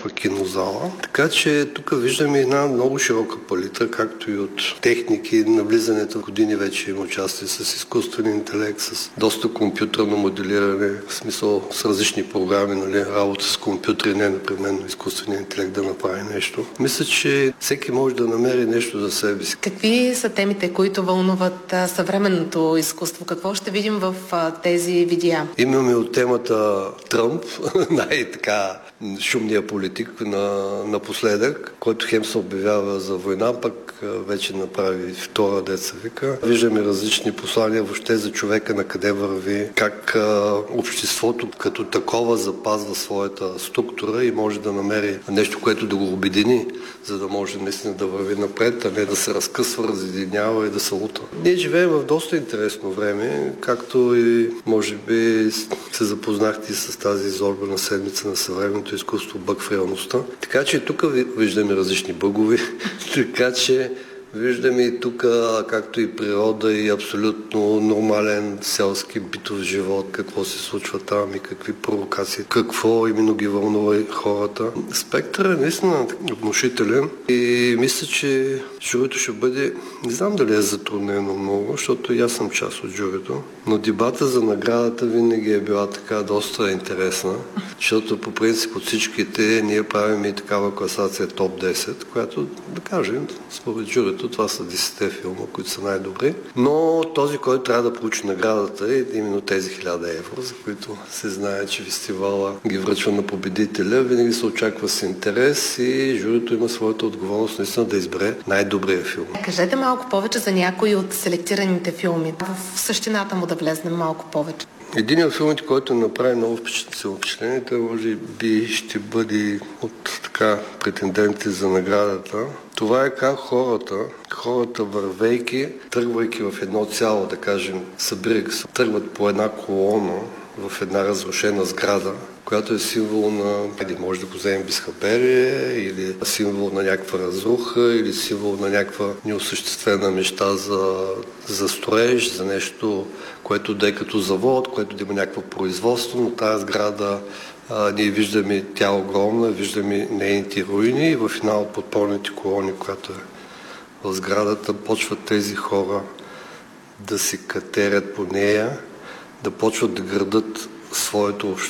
някаква кинозала. Така че тук виждаме една много широка палитра, както и от техники. Навлизането в години вече има участие с изкуствен интелект, с доста компютърно моделиране, в смисъл с различни програми, нали, работа с компютри, не непременно изкуственият интелект да направи нещо. Мисля, че всеки може да намери нещо за себе си. Какви са темите, които вълнуват съвременното изкуство? Какво ще видим в тези видеа? Имаме от темата Тръмп, най-така шумния политик напоследък, който хем се обявява за война, пък вече направи втора деца вика. Виждаме различни послания въобще за човека на къде върви, как обществото като такова запазва своята структура и може да намери нещо, което да го обедини, за да може наистина да върви напред, а не да се разкъсва, разединява и да се лута. Ние живеем в доста интересно време, както и може би се запознахте с тази изложбена седмица на съвременното изкуство „Бъг в реалността“. Така че тук виждаме различни бъгове, така че виждаме и тук, както и природа, и абсолютно нормален селски битов живот, какво се случва там и какви провокации, какво именно ги вълнува и хората. Спектърът е наистина внушителен и мисля, че журито ще бъде, не знам дали е затруднено много, защото и аз съм част от журито, но дебата за наградата винаги е била така доста интересна, защото по принцип от всичките ние правим и такава класация топ 10, която, да кажем, според журито това са 10 филма, които са най-добри, но този, който трябва да получи наградата е именно тези 1000 евро, за които се знае, че фестивала ги връчва на победителя. Винаги се очаква с интерес и журито има своята отговорност наистина да избере най-добрия филм. Кажете малко повече за някои от селектираните филми. В същината му да влезнем малко повече. Един от филмите, който направи много впечатление, той може би ще бъде от така претендентите за наградата. Това е как хората вървейки, тръгвайки в едно цяло, да кажем, събирайки се, тръгват по една колона в една разрушена сграда, която е символ на, може да го вземем Бисхаберие, или символ на някаква разруха, или символ на някаква неосъществена мечта за строеж, за нещо, което да е като завод, което да има някакво производство, но тази сграда ние виждаме тя огромна, виждаме нейните руини и в една от подпорните колони, която е в сградата, почват тези хора да се катерят по нея, да почват да градат своето общество.